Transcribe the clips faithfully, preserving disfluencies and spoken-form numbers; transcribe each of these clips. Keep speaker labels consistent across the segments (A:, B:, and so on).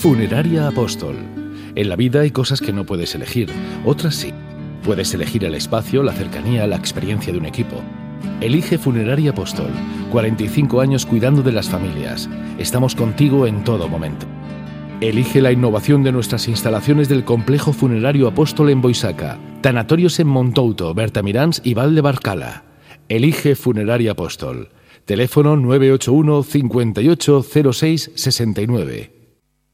A: Funeraria Apóstol. En la vida hay cosas que no puedes elegir, otras sí. Puedes elegir el espacio, la cercanía, la experiencia de un equipo. Elige Funeraria Apóstol. cuarenta y cinco años cuidando de las familias. Estamos contigo en todo momento. Elige la innovación de nuestras instalaciones del Complejo Funerario Apóstol en Boisaca. Tanatorios en Montouto, Bertamiráns y Val de Barcala. Elige Funeraria Apóstol. Teléfono nueve ocho uno, cincuenta y ocho, cero seis, sesenta y nueve.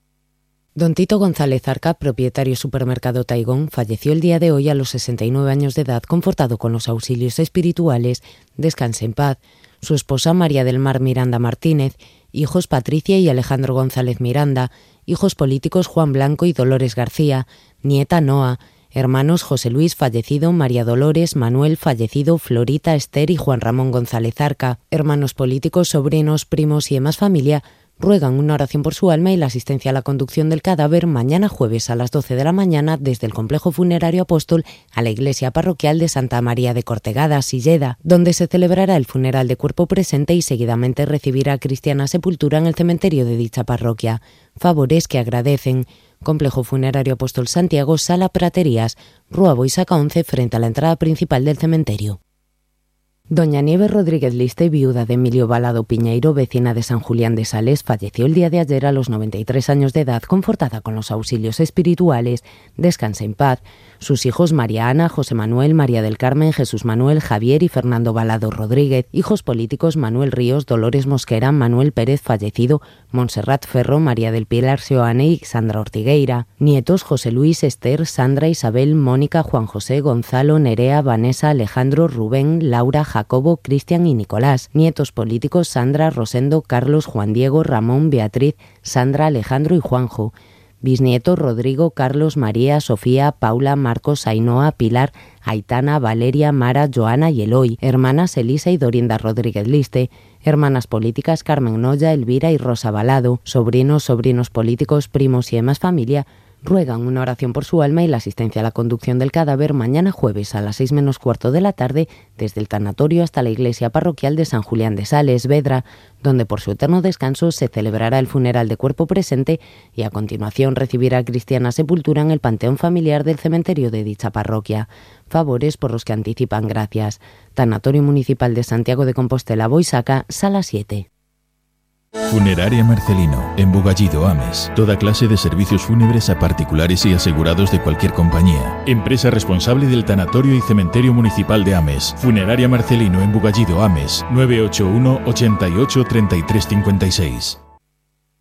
B: Don Tito González Arca, propietario supermercado Taigón, falleció el día de hoy a los sesenta y nueve años de edad, confortado con los auxilios espirituales. Descanse en paz. Su esposa María del Mar Miranda Martínez, hijos Patricia y Alejandro González Miranda, hijos políticos Juan Blanco y Dolores García, nieta Noa, hermanos José Luis fallecido, María Dolores, Manuel fallecido, Florita, Esther y Juan Ramón González Arca, hermanos políticos, sobrinos, primos y demás familia, ruegan una oración por su alma y la asistencia a la conducción del cadáver mañana jueves a las doce de la mañana desde el Complejo Funerario Apóstol a la iglesia parroquial de Santa María de Cortegada, Silleda, donde se celebrará el funeral de cuerpo presente y seguidamente recibirá cristiana sepultura en el cementerio de dicha parroquia. Favores que agradecen. Complejo Funerario Apóstol Santiago, Sala Praterías, Rúa Boisaca once, frente a la entrada principal del cementerio. Doña Nieves Rodríguez Liste, viuda de Emilio Balado Piñeiro, vecina de San Julián de Sales, falleció el día de ayer a los noventa y tres años de edad, confortada con los auxilios espirituales. Descanse en paz. Sus hijos María Ana, José Manuel, María del Carmen, Jesús Manuel, Javier y Fernando Balado Rodríguez. Hijos políticos Manuel Ríos, Dolores Mosquera, Manuel Pérez fallecido, Montserrat Ferro, María del Pilar Seoane y Sandra Ortigueira. Nietos José Luis, Esther, Sandra, Isabel, Mónica, Juan José, Gonzalo, Nerea, Vanessa, Alejandro, Rubén, Laura, Jacobo, Cristian y Nicolás. Nietos políticos Sandra, Rosendo, Carlos, Juan Diego, Ramón, Beatriz, Sandra, Alejandro y Juanjo. Bisnietos Rodrigo, Carlos, María, Sofía, Paula, Marcos, Ainhoa, Pilar, Aitana, Valeria, Mara, Joana y Eloy. Hermanas Elisa y Dorinda Rodríguez Liste. Hermanas políticas Carmen Noya, Elvira y Rosa Balado. Sobrinos, sobrinos políticos, primos y demás familia ruegan una oración por su alma y la asistencia a la conducción del cadáver mañana jueves a las seis menos cuarto de la tarde desde el tanatorio hasta la iglesia parroquial de San Julián de Sales, Vedra, donde por su eterno descanso se celebrará el funeral de cuerpo presente y a continuación recibirá cristiana sepultura en el panteón familiar del cementerio de dicha parroquia. Favores por los que anticipan gracias. Tanatorio Municipal de Santiago de Compostela, Boisaca, Sala siete.
C: Funeraria Marcelino, en Bugallido, Ames. Toda clase de servicios fúnebres a particulares y asegurados de cualquier compañía. Empresa responsable del Tanatorio y Cementerio Municipal de Ames. Funeraria Marcelino, en Bugallido, Ames. nueve ocho uno, ochenta y ocho, treinta y tres cincuenta y seis.